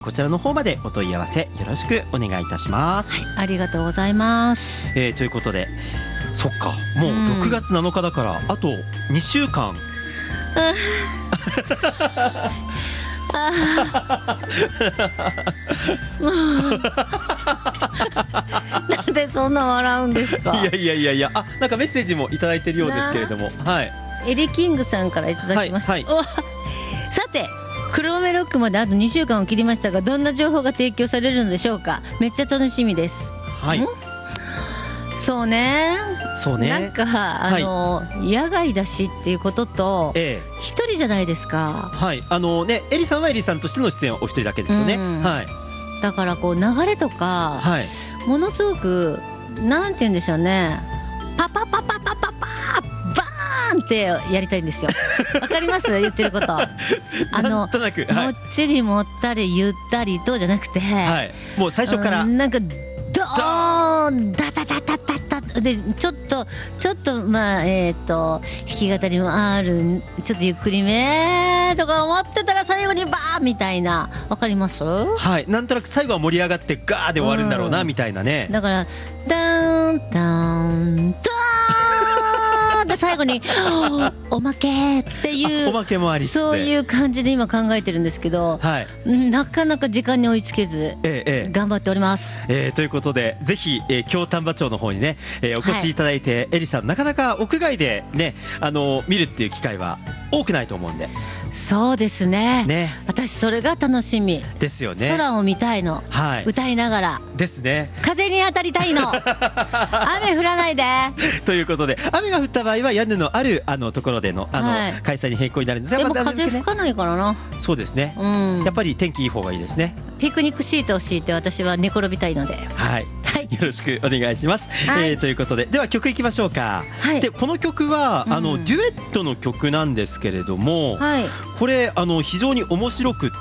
こちらの方までお問い合わせよろしくお願いいたします。 はい、ありがとうございます。 ということで、そっか、もう6月7日だからあと2週間。 なんでそんな笑うんですか。 いや、なんかメッセージもいただいているようですけれども、はい、 エリキングさんからいただきました。 はいはい、 さて、黒目ロックまであと2週間を切りましたが、どんな情報が提供されるのでしょうか。めっちゃ楽しみです。 はい、 そうね、なんか野外だしっていうことと、一人じゃないですか。 はい、エリさんはエリさんとしての出演はお一人だけですよね。はい、 だからこう流れとか、 はい、 ものすごくなんて言うんでしょうね、パパパパパパパバーンってやりたいんですよ。わかります言ってること。 なんとなく、 もっちりもったりゆったりとじゃなくて、 はい、もう最初からなんかドーンダダダダダダで、ちょっとまあ弾き語りもある、ちょっとゆっくりめとか思ってたら最後にバーンみたいな、わかります？ はい、なんとなく最後は盛り上がってガーで終わるんだろうな、みたいなね。 だからダーンダーンダーンで最後におまけっていうおまけもありつつ、 そういう感じで今考えてるんですけど、 はい、 なかなか時間に追いつけず、頑張っております。 ということで、ぜひ、京丹波町の方にね、お越しいただいて、エリさんなかなか屋外でね、見るっていう機会は多くないと思うんで。 そうですね。私それが楽しみですよね。 空を見たいの、 はい、 歌いながらですね。 風に当たりたいの。雨降らないで。 ということで、雨が降った場合は屋根のあるところでの開催に変更になるんですが、 でも風吹かないからな。そうですね、やっぱり天気いい方がいいですね。 ピクニックシートを敷いて私は寝転びたいので、 はい、よろしくお願いします。ということで、では曲いきましょうか。で、この曲はデュエットの曲なんですけれども、これ非常に面白くって、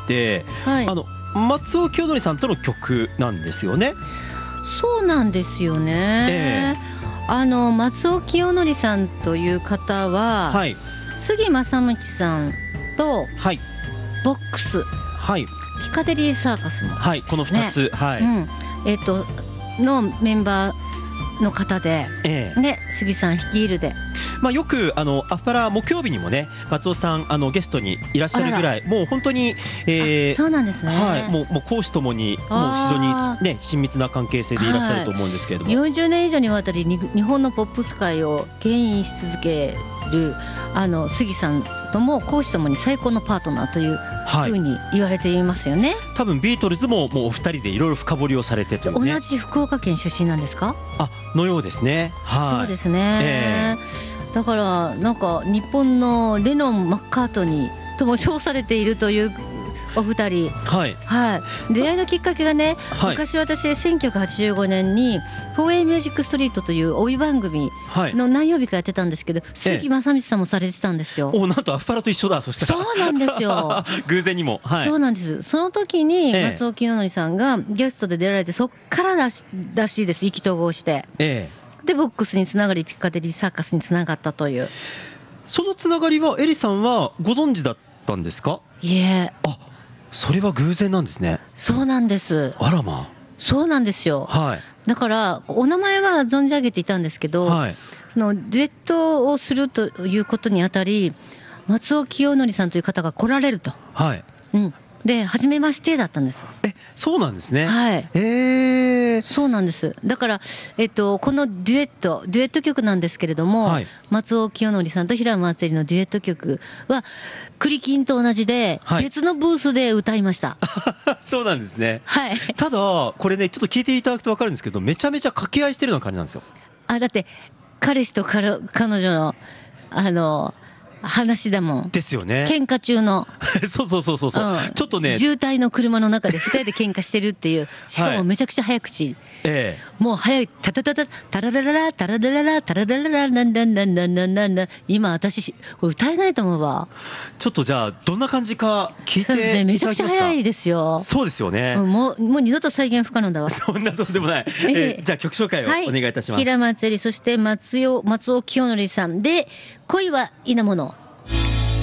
松尾清則さんとの曲なんですよね。 そうなんですよね。松尾清則さんという方は、杉正道さんとボックス、ピカデリーサーカスも、 この2つ、 のメンバーの方で、杉さん率いるで、 よくアフパラ木曜日にもね、松尾さんゲストにいらっしゃるぐらい、もう本当に、 そうなんですね。 もう公私ともにもう非常にね親密な関係性でいらっしゃると思うんですけれども、 40年以上にわたり日本のポップス界を牽引し続ける杉さんとも公私ともに最高のパートナーというふうに言われていますよね。 多分ビートルズももうお二人でいろいろ深掘りをされてというね。 同じ福岡県出身なんですか？ のようですね。 そうですね。だからなんか日本のレノン・マッカートニーとも称されているというお二人、出会いのきっかけがね、昔私1985年に 4A ミュージックストリートという追い番組の何曜日かやってたんですけど、杉正道さんもされてたんですよ。 なんとアフパラと一緒だ。そしたらそうなんですよ。 偶然にも、 そうなんです。その時に松尾清則さんがゲストで出られて、そっかららしいです。意気投合して、でボックスにつながりピカデリーサーカスにつながったという。 そのつながりはエリさんはご存知だったんですか？ いえ、 それは偶然なんですね。 そうなんです。 あらまあ。 そうなんですよ。だからお名前は存じ上げていたんですけど、そのデュエットをするということにあたり、松尾清則さんという方が来られると、で初めましてだったんです。 そうなんですね。 そうなんです。だから、このデュエット曲なんですけれども、松尾清則さんと平野松恵里のデュエット曲はクリキンと同じで、別のブースで歌いました。 そうなんですね。ただこれね、ちょっと聞いていただくと分かるんですけど、めちゃめちゃ掛け合いしてるような感じなんですよ。 だって彼氏と彼女の話だもん。 ですよね。 喧嘩中のそう、ちょっとね、 渋滞の車の中で2人で喧嘩してるっていう、しかもめちゃくちゃ早口、もう早い、タタタタタララララタララララタララララなんだんだんだんだんだんだん、今私これ歌えないと思うわ。 ちょっとじゃあどんな感じか聞いていただけますか？そうですね、 めちゃくちゃ早いですよ。 そうですよね。 もう二度と再現不可能だわ。 そんなとんでもない。じゃあ曲紹介をお願いいたします。 平松恵里、そして松尾清則さんで恋は稲物。